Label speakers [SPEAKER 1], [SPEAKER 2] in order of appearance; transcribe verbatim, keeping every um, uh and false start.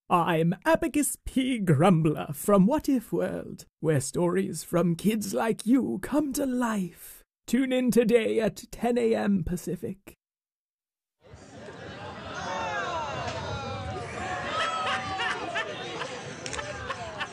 [SPEAKER 1] I'm Abacus P. Grumbler from What If World, where stories from kids like you come to life. Tune in today at ten a m Pacific.